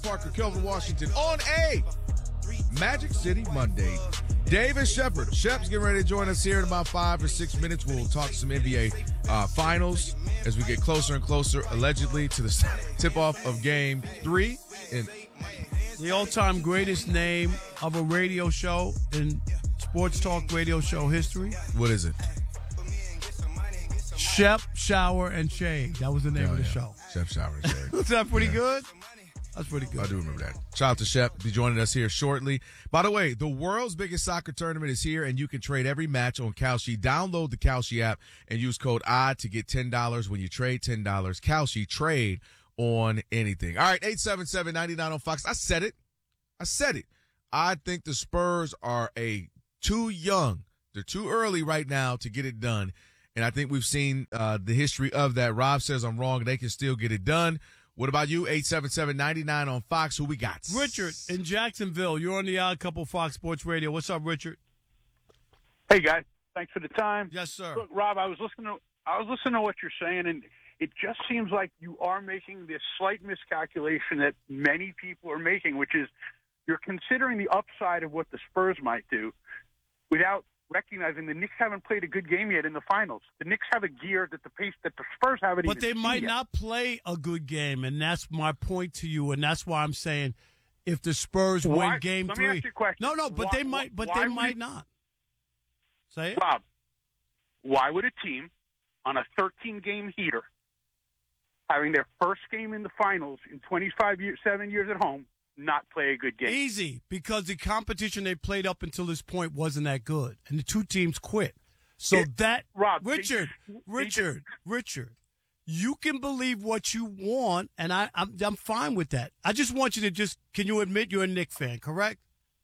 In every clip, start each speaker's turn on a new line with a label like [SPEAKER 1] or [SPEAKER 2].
[SPEAKER 1] Parker, Kelvin Washington on a Magic City Monday. David Shepard. Shep's getting ready to join us here in about 5 or 6 minutes. We'll talk some NBA finals as we get closer and closer, allegedly, to the tip-off of Game 3. And
[SPEAKER 2] the all-time greatest name of a radio show in sports talk radio show history.
[SPEAKER 1] What is it?
[SPEAKER 2] Shep, Shower, and Shade. That was the name of the show.
[SPEAKER 1] Shep, Shower, and Shade.
[SPEAKER 2] Was that pretty good? That's pretty good.
[SPEAKER 1] I do remember that. Shout out to Shep. Be joining us here shortly. By the way, the world's biggest soccer tournament is here, and you can trade every match on Kalshi. Download the Kalshi app and use code ODD to get $10 when you trade $10. Kalshi, trade on anything. All right, 877-99 on Fox. I said it. I think the Spurs are too young. They're too early right now to get it done. And I think we've seen the history of that. Rob says I'm wrong. They can still get it done. What about you? 877-99 on Fox. Who we got?
[SPEAKER 2] Richard in Jacksonville. You're on the Odd Couple Fox Sports Radio. What's up, Richard?
[SPEAKER 3] Hey, guys. Thanks for the time.
[SPEAKER 2] Yes, sir.
[SPEAKER 3] Look, Rob, I was listening to what you're saying, and it just seems like you are making this slight miscalculation that many people are making, which is you're considering the upside of what the Spurs might do without recognizing the Knicks haven't played a good game yet in the finals. The Knicks have a gear that the pace that the Spurs haven't even
[SPEAKER 2] But they might not play a good game, and that's my point to you, and that's why I'm saying if the Spurs win Game 3.
[SPEAKER 3] Let me ask you a question.
[SPEAKER 2] No, but they might not. Say it.
[SPEAKER 3] Rob, why would a team on a 13-game heater having their first game in the finals in 7 years at home not play a good game?
[SPEAKER 2] Easy, because the competition they played up until this point wasn't that good, and the two teams quit. So
[SPEAKER 3] Rob,
[SPEAKER 2] Richard, you can believe what you want, and I'm fine with that. I just want you to can you admit you're a Knicks fan, correct?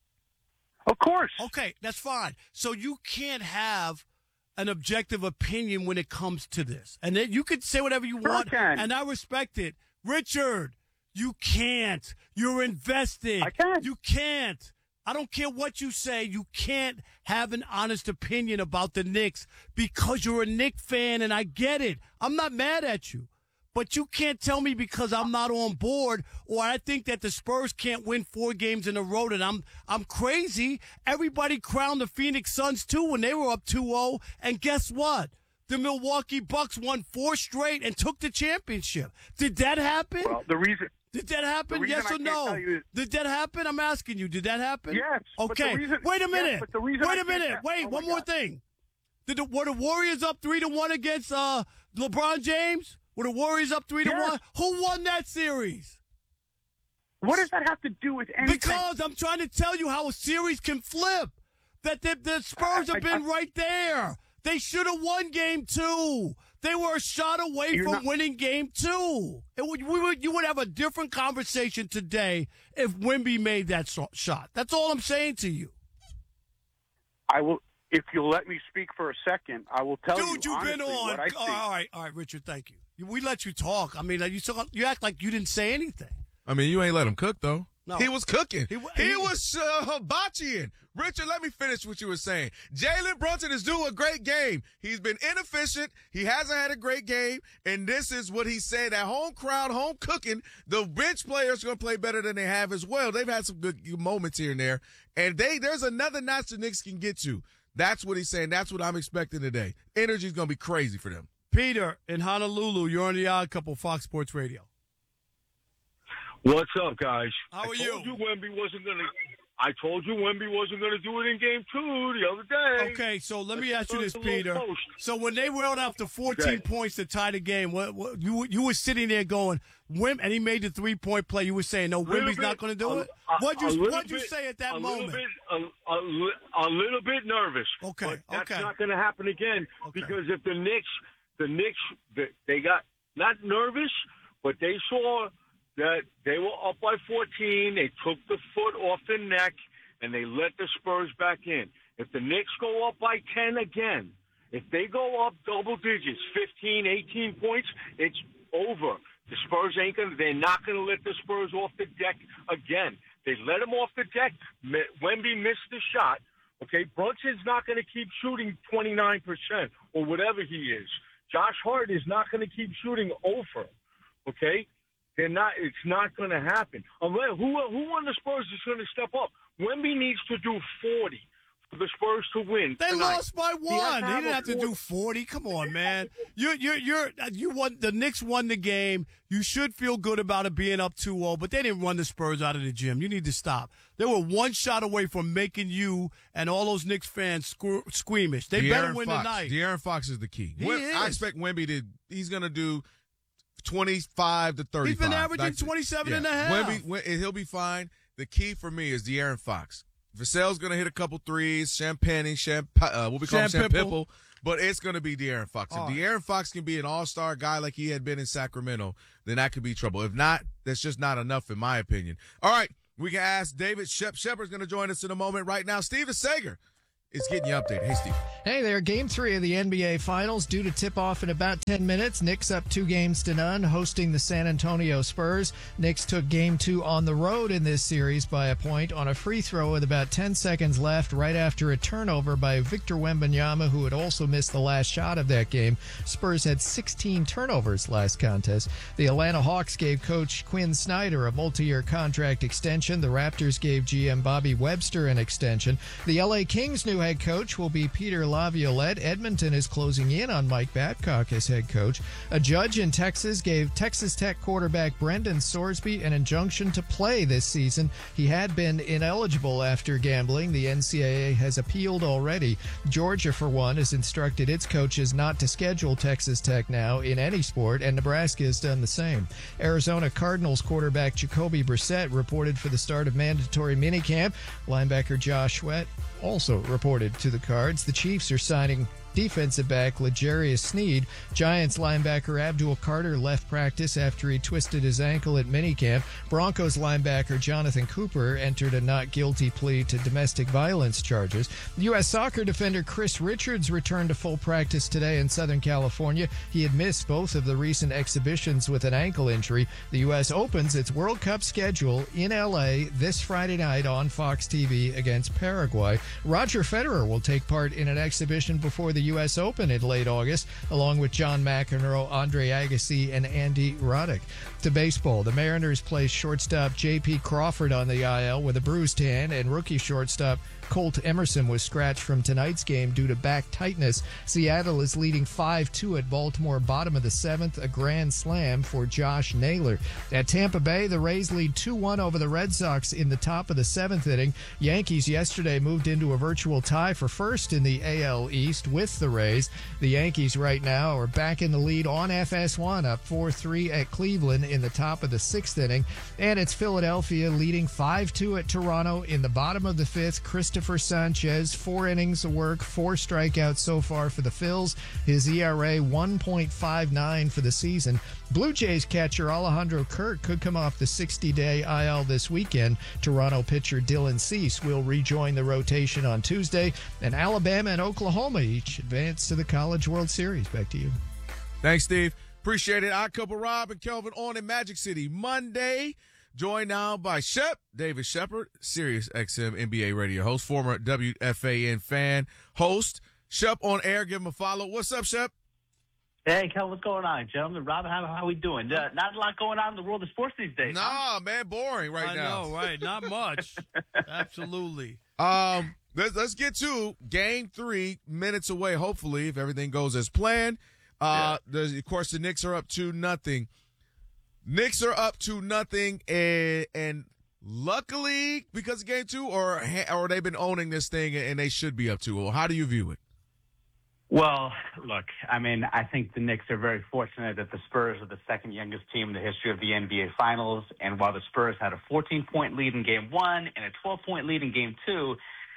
[SPEAKER 3] Of course.
[SPEAKER 2] Okay, that's fine. So you can't have an objective opinion when it comes to this, and then you can say whatever you want, and I respect it, Richard. You can't. You're invested.
[SPEAKER 3] I can't.
[SPEAKER 2] You can't. I don't care what you say. You can't have an honest opinion about the Knicks because you're a Knicks fan, and I get it. I'm not mad at you. But you can't tell me because I'm not on board or I think that the Spurs can't win 4 games in a row that I'm crazy. Everybody crowned the Phoenix Suns, too, when they were up 2-0. And guess what? The Milwaukee Bucks won 4 straight and took the championship. Did that happen?
[SPEAKER 3] Well,
[SPEAKER 2] Did that happen? Yes or no? Did that happen? I'm asking you. Did that happen?
[SPEAKER 3] Yes.
[SPEAKER 2] Okay. Wait a minute. Wait, one more thing. Were the Warriors up 3-1 against LeBron James? Were the Warriors up 3-1? Who won that series?
[SPEAKER 3] What does that have to do with anything?
[SPEAKER 2] Because I'm trying to tell you how a series can flip. That the Spurs have been right there. They should have won Game 2. They were a shot away from winning Game 2. You would have a different conversation today if Wemby made that shot. That's all I'm saying to you.
[SPEAKER 3] I will, if you'll let me speak for a second, I will tell you.
[SPEAKER 2] Dude, you've been on.
[SPEAKER 3] What I see.
[SPEAKER 2] All right, Richard, thank you. We let you talk. I mean, you act like you didn't say anything.
[SPEAKER 1] I mean, you ain't let him cook, though.
[SPEAKER 2] No.
[SPEAKER 1] He was cooking. He was hibachiing. Richard, let me finish what you were saying. Jalen Brunson is doing a great game. He's been inefficient. He hasn't had a great game. And this is what he said. At home crowd, home cooking, the bench players are going to play better than they have as well. They've had some good moments here and there. And there's another notch the Knicks can get to. That's what he's saying. That's what I'm expecting today. Energy's going to be crazy for them.
[SPEAKER 2] Peter in Honolulu, you're on the Odd Couple Fox Sports Radio.
[SPEAKER 4] What's up, guys?
[SPEAKER 2] How are you?
[SPEAKER 4] I told you Wemby wasn't going to do it in Game 2 the other day.
[SPEAKER 2] Okay, so let me ask you this, Peter. So when they went after 14 points to tie the game, what you were sitting there going, and he made the 3-point play. You were saying, no, Wemby's not going to do it? What'd you say at that moment?
[SPEAKER 4] A little bit nervous.
[SPEAKER 2] Okay,
[SPEAKER 4] but that's not going to happen again because if the Knicks, they got not nervous, but they saw that they were up by 14. They took the foot off the neck, and they let the Spurs back in. If the Knicks go up by 10 again, if they go up double digits, 15, 18 points, it's over. The Spurs they're not going to let the Spurs off the deck again. They let them off the deck. Wemby missed the shot. Okay, Brunson's not going to keep shooting 29% or whatever he is. Josh Hart is not going to keep shooting over. Okay? They're not. It's not going to happen. Unless, who on the Spurs is going to step up? Wemby needs to do 40 for the Spurs to win.
[SPEAKER 2] They
[SPEAKER 4] tonight.
[SPEAKER 2] lost by one. He didn't have to do 40. Come on, man. You won. The Knicks won the game. You should feel good about it being up 2-0, but they didn't run the Spurs out of the gym. You need to stop. They were one shot away from making you and all those Knicks fans squeamish. They better win tonight.
[SPEAKER 1] De'Aaron Fox is the key.
[SPEAKER 2] Is.
[SPEAKER 1] I expect Wemby he's going to do 25 to 35.
[SPEAKER 2] He's been averaging 27 and a half.
[SPEAKER 1] He'll be fine. The key for me is De'Aaron Fox. Vassell's going to hit a couple threes. What we call him, Sam Pipple. But it's going to be De'Aaron Fox. If De'Aaron Fox can be an all-star guy like he had been in Sacramento, then that could be trouble. If not, that's just not enough in my opinion. All right, we can ask David Shepard's going to join us in a moment right now. Steve Sager is getting you updated. Hey, Steve.
[SPEAKER 5] Hey there. Game 3 of the NBA Finals due to tip off in about 10 minutes. Knicks up 2-0, hosting the San Antonio Spurs. Knicks took Game 2 on the road in this series by a point on a free throw with about 10 seconds left right after a turnover by Victor Wembanyama, who had also missed the last shot of that game. Spurs had 16 turnovers last contest. The Atlanta Hawks gave coach Quinn Snyder a multi-year contract extension. The Raptors gave GM Bobby Webster an extension. The LA Kings' new head coach will be Peter Laviolette. Edmonton is closing in on Mike Babcock as head coach. A judge in Texas gave Texas Tech quarterback Brendan Sorsby an injunction to play this season. He had been ineligible after gambling. The NCAA has appealed already. Georgia, for one, has instructed its coaches not to schedule Texas Tech now in any sport, and Nebraska has done the same. Arizona Cardinals quarterback Jacoby Brissett reported for the start of mandatory minicamp. Linebacker Josh Sweat also reported to the Cards. The Chiefs are signing defensive back L'Jarius Sneed. Giants linebacker Abdul Carter left practice after he twisted his ankle at minicamp. Broncos linebacker Jonathan Cooper entered a not guilty plea to domestic violence charges. U.S. soccer defender Chris Richards returned to full practice today in Southern California. He had missed both of the recent exhibitions with an ankle injury. The U.S. opens its World Cup schedule in L.A. this Friday night on Fox TV against Paraguay. Roger Federer will take part in an exhibition before the U.S. Open in late August, along with John McEnroe, Andre Agassi, and Andy Roddick. To baseball, the Mariners placed shortstop J.P. Crawford on the IL with a bruised hand, and rookie shortstop Colt Emerson was scratched from tonight's game due to back tightness. Seattle is leading 5-2 at Baltimore, bottom of the 7th, a grand slam for Josh Naylor. At Tampa Bay, the Rays lead 2-1 over the Red Sox in the top of the 7th inning. Yankees yesterday moved into a virtual tie for first in the AL East with the Rays. The Yankees right now are back in the lead on FS1, up 4-3 at Cleveland in the top of the 6th inning. And it's Philadelphia leading 5-2 at Toronto in the bottom of the 5th. Christopher Sanchez, 4 innings of work, 4 strikeouts so far for the Phils. His ERA 1.59 for the season. Blue Jays catcher Alejandro Kirk could come off the 60-day IL this weekend. Toronto pitcher Dylan Cease will rejoin the rotation on Tuesday. And Alabama and Oklahoma each advance to the College World Series. Back to you.
[SPEAKER 1] Thanks, Steve. Appreciate it. Odd Couple Rob and Kelvin on in Magic City Monday. Joined now by David Shepard, Sirius XM NBA radio host, former WFAN fan, host. Shep on air, give him a follow. What's up, Shep?
[SPEAKER 6] Hey, Kel, what's going on, gentlemen? Robin, how we doing? Not a lot going on in the world of sports these days.
[SPEAKER 1] Nah, man, boring now.
[SPEAKER 2] I know, right? Not much. Absolutely.
[SPEAKER 1] Let's get to Game 3, minutes away, hopefully, if everything goes as planned. Of course, the Knicks are up 2-0. Knicks are up 2-0, and luckily because of Game 2, or they've been owning this thing and they should be up 2-0. How do you view it?
[SPEAKER 6] Well, look, I mean, I think the Knicks are very fortunate that the Spurs are the second youngest team in the history of the NBA Finals, and while the Spurs had a 14-point lead in Game 1 and a 12-point lead in Game 2,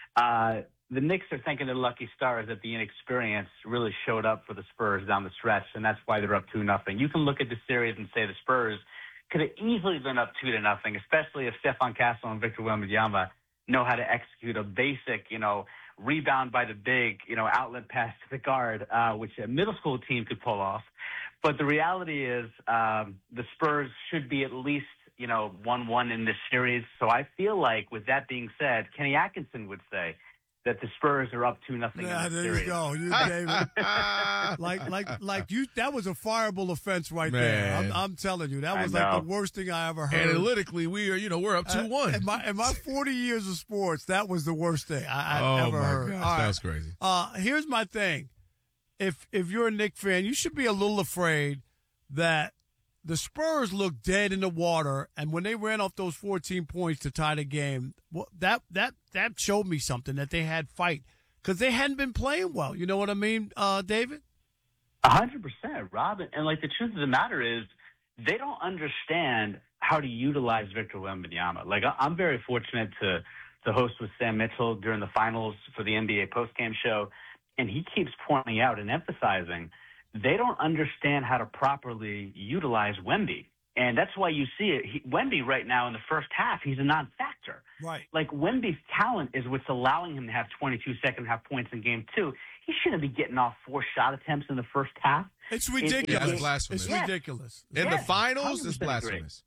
[SPEAKER 6] the Knicks are thanking their lucky stars that the inexperience really showed up for the Spurs down the stretch, and that's why they're up 2-0. You can look at the series and say the Spurs could have easily been up 2-0, especially if Stephon Castle and Victor Wembanyama know how to execute a basic, rebound by the big, outlet pass to the guard, which a middle school team could pull off. But the reality is the Spurs should be at least, 1-1 in this series. So I feel like, with that being said, Kenny Atkinson would say, that the Spurs are up 2-0 in
[SPEAKER 2] Yeah,
[SPEAKER 6] the
[SPEAKER 2] there
[SPEAKER 6] series.
[SPEAKER 2] you go. You, David. like you. That was a fireable offense right there.
[SPEAKER 1] Man.
[SPEAKER 2] I'm telling you, that was
[SPEAKER 6] I
[SPEAKER 2] like
[SPEAKER 6] know.
[SPEAKER 2] the worst thing I ever heard.
[SPEAKER 1] Analytically, we're up 2-1.
[SPEAKER 2] In my 40 years of sports, that was the worst thing I
[SPEAKER 1] Oh,
[SPEAKER 2] ever
[SPEAKER 1] my
[SPEAKER 2] heard.
[SPEAKER 1] gosh,
[SPEAKER 2] All
[SPEAKER 1] that
[SPEAKER 2] right.
[SPEAKER 1] was crazy.
[SPEAKER 2] Here's my thing. If you're a Knicks fan, you should be a little afraid that the Spurs looked dead in the water, and when they ran off those 14 points to tie the game, well, that showed me something, that they had fight, because they hadn't been playing well. You know what I mean, David?
[SPEAKER 6] 100%, Rob. And like the truth of the matter is, they don't understand how to utilize Victor Wembanyama. Like I'm very fortunate to host with Sam Mitchell during the finals for the NBA postgame show, and he keeps pointing out and emphasizing they don't understand how to properly utilize Wemby. And that's why you see it. Wemby right now in the first half, he's a non-factor.
[SPEAKER 2] Right.
[SPEAKER 6] Like Wemby's talent is what's allowing him to have 22 second-half points in Game 2. He shouldn't be getting off 4 shot attempts in the first half.
[SPEAKER 2] It's ridiculous.
[SPEAKER 1] That's blasphemous.
[SPEAKER 2] It's ridiculous.
[SPEAKER 1] In the
[SPEAKER 6] Yes,
[SPEAKER 1] finals, it's
[SPEAKER 6] 100% agree.
[SPEAKER 1] blasphemous.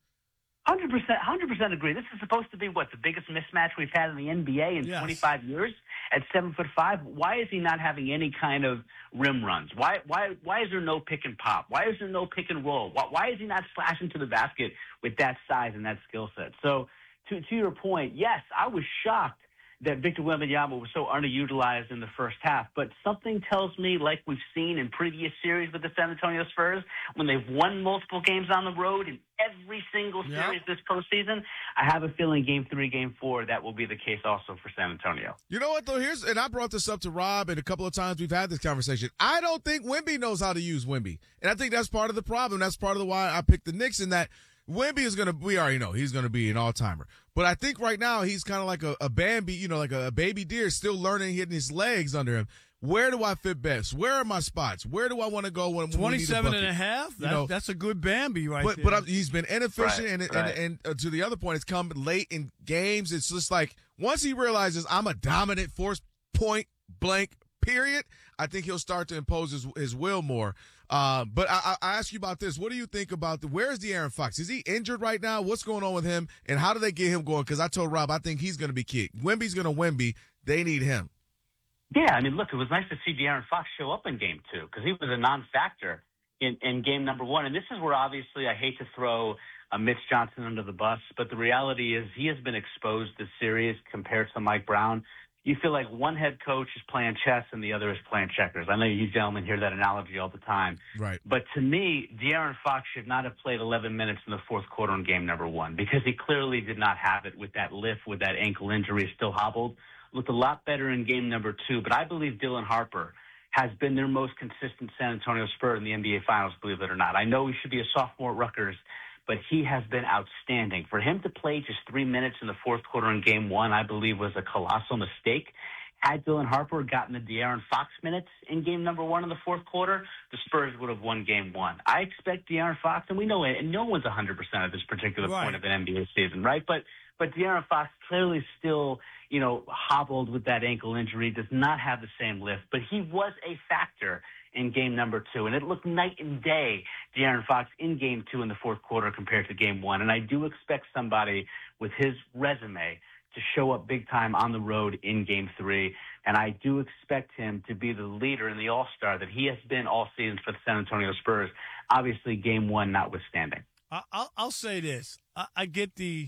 [SPEAKER 6] 100% agree. This is supposed to be the biggest mismatch we've had in the NBA in
[SPEAKER 2] Yes.
[SPEAKER 6] 25 years at 7'5". Why is he not having any kind of rim runs? Why is there no pick and pop? Why is there no pick and roll? Why is he not slashing to the basket with that size and that skill set? So to your point, yes, I was shocked that Victor Wembanyama was so underutilized in the first half. But something tells me, like we've seen in previous series with the San Antonio Spurs, when they've won multiple games on the road in every single series this postseason, I have a feeling Game 3, Game 4, that will be the case also for San Antonio.
[SPEAKER 1] You know what, though? And I brought this up to Rob, and a couple of times we've had this conversation. I don't think Wemby knows how to use Wemby. And I think that's part of the problem. That's part of the why I picked the Knicks, in that Wemby is going to, we already know, he's going to be an all-timer. But I think right now he's kind of like a Bambi, like a baby deer, still learning, hitting his legs under him. Where do I fit best? Where are my spots? Where do I want to go when we need a
[SPEAKER 2] 27
[SPEAKER 1] bucket?
[SPEAKER 2] and a half?
[SPEAKER 1] You know,
[SPEAKER 2] That's a good Bambi right there.
[SPEAKER 1] But he's been inefficient,
[SPEAKER 6] Right.
[SPEAKER 1] and to the other point, it's come late in games. It's just like once he realizes I'm a dominant force, point blank, period, I think he'll start to impose his will more. But I ask you about this. What do you think about where's De'Aaron Fox? Is he injured right now? What's going on with him? And how do they get him going? Because I told Rob I think he's going to be kicked. Wemby's going to Wemby. They need him.
[SPEAKER 6] Yeah, I mean, look, it was nice to see De'Aaron Fox show up in Game 2 because he was a non-factor in Game number 1. And this is where, obviously, I hate to throw Mitch Johnson under the bus, but the reality is he has been exposed this series compared to Mike Brown. You feel like one head coach is playing chess and the other is playing checkers. I know you gentlemen hear that analogy all the time.
[SPEAKER 1] Right.
[SPEAKER 6] But to me, De'Aaron Fox should not have played 11 minutes in the fourth quarter in Game number 1 because he clearly did not have it with that lift, with that ankle injury, still hobbled. Looked a lot better in Game number 2, but I believe Dylan Harper has been their most consistent San Antonio Spur in the NBA Finals, believe it or not. I know he should be a sophomore at Rutgers, but he has been outstanding. For him to play just 3 minutes in the fourth quarter in Game 1, I believe was a colossal mistake. Had Dylan Harper gotten the De'Aaron Fox minutes in Game number 1 in the fourth quarter, the Spurs would have won Game 1. I expect De'Aaron Fox, and we know it, and no one's 100% at this particular point of an NBA season, right? But De'Aaron Fox clearly still, hobbled with that ankle injury, does not have the same lift, but he was a factor in Game number 2, and it looked night and day, De'Aaron Fox in Game 2 in the fourth quarter compared to Game 1, and I do expect somebody with his resume to show up big time on the road in Game 3, and I do expect him to be the leader and the all-star that he has been all season for the San Antonio Spurs, obviously Game 1 notwithstanding.
[SPEAKER 2] I'll say this. I get the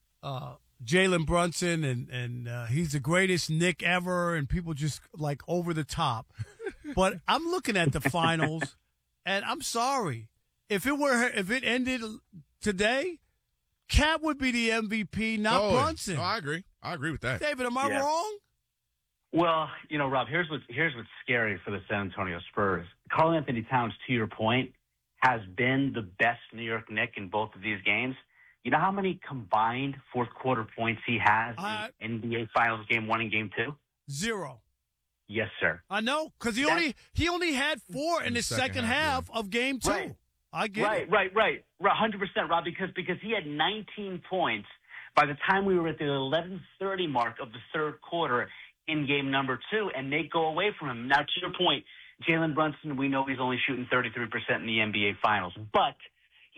[SPEAKER 2] Jalen Brunson, and he's the greatest Knick ever, and people just like over the top. But I'm looking at the finals, and I'm sorry. If it ended today, Cat would be the MVP, not Brunson.
[SPEAKER 1] Oh, I agree. I agree with that.
[SPEAKER 2] David, am I wrong?
[SPEAKER 6] Well, Rob, here's what's scary for the San Antonio Spurs. Karl-Anthony Towns, to your point, has been the best New York Knick in both of these games. You know how many combined fourth quarter points he has in NBA Finals Game 1 and Game 2?
[SPEAKER 2] 0.
[SPEAKER 6] Yes, sir.
[SPEAKER 2] I know, because he only had 4 in the second half of Game 2.
[SPEAKER 6] Right.
[SPEAKER 2] I get it.
[SPEAKER 6] Right. 100%, Rob, because he had 19 points by the time we were at the 11:30 mark of the third quarter in Game number 2, and they go away from him. Now, to your point, Jalen Brunson, we know he's only shooting 33% in the NBA Finals, but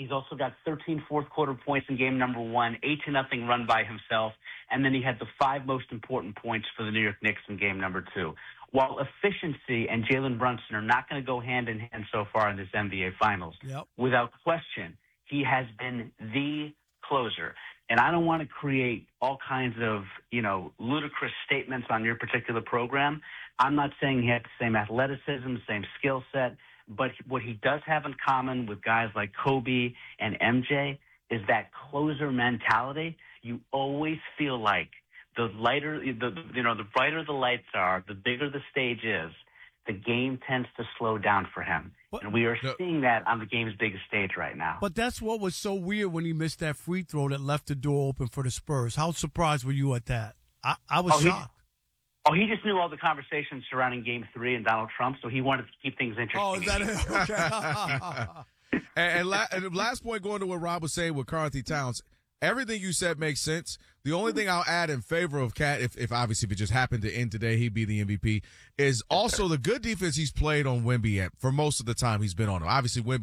[SPEAKER 6] He's also got 13 fourth-quarter points in game number 1, 8-0 run by himself, and then he had the 5 most important points for the New York Knicks in game number 2. While efficiency and Jalen Brunson are not going to go hand in hand so far in this NBA Finals, without question, he has been the closer. And I don't want to create all kinds of, ludicrous statements on your particular program. I'm not saying he had the same athleticism, same skill set, but what he does have in common with guys like Kobe and MJ is that closer mentality. You always feel like the brighter the lights are, the bigger the stage is, the game tends to slow down for him. And we are seeing that on the game's biggest stage right now.
[SPEAKER 2] But that's what was so weird when he missed that free throw that left the door open for the Spurs. How surprised were you at that? I was shocked.
[SPEAKER 6] He just knew all the conversations surrounding Game 3 and Donald Trump, so he wanted to keep things interesting.
[SPEAKER 2] Oh, is that it? Okay.
[SPEAKER 1] and last point, going to what Rob was saying with Karl-Anthony Towns, everything you said makes sense. The only thing I'll add in favor of Cat, if it just happened to end today, he'd be the MVP, is also the good defense he's played on Wemby for most of the time he's been on him. Obviously, Wemby